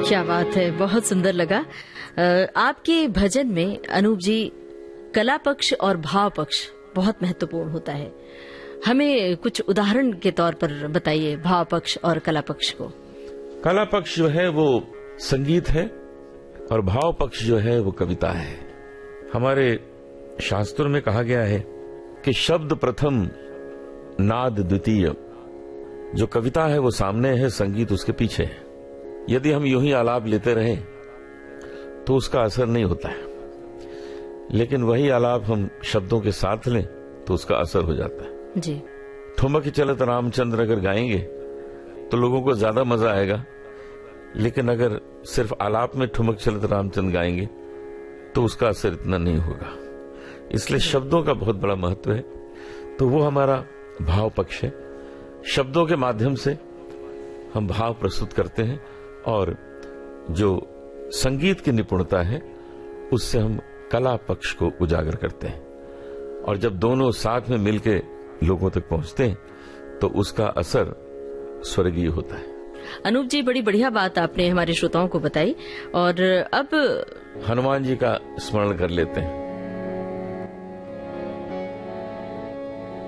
क्या बात है, बहुत सुंदर लगा। आपके भजन में अनूप जी कला पक्ष और भाव पक्ष बहुत महत्वपूर्ण होता है। हमें कुछ उदाहरण के तौर पर बताइए भाव पक्ष और कला पक्ष को। कला पक्ष जो है वो संगीत है और भाव पक्ष जो है वो कविता है। हमारे शास्त्रों में कहा गया है कि शब्द प्रथम नाद द्वितीय। जो कविता है वो सामने है, संगीत उसके पीछे है। यदि हम यूं ही आलाप लेते रहें तो उसका असर नहीं होता है, लेकिन वही आलाप हम शब्दों के साथ लें तो उसका असर हो जाता है जी। ठुमक चलत रामचंद्र अगर गाएंगे तो लोगों को ज्यादा मजा आएगा, लेकिन अगर सिर्फ आलाप में ठुमक चलत रामचंद्र गाएंगे तो उसका असर इतना नहीं होगा। इसलिए शब्दों का बहुत बड़ा महत्व है। तो वो हमारा भाव पक्ष है। शब्दों के माध्यम से हम भाव प्रस्तुत करते हैं और जो संगीत की निपुणता है उससे हम कला पक्ष को उजागर करते हैं। और जब दोनों साथ में मिलकर लोगों तक पहुंचते हैं तो उसका असर स्वर्गीय होता है। अनूप जी, बड़ी बढ़िया बात आपने हमारे श्रोताओं को बताई। और अब हनुमान जी का स्मरण कर लेते हैं।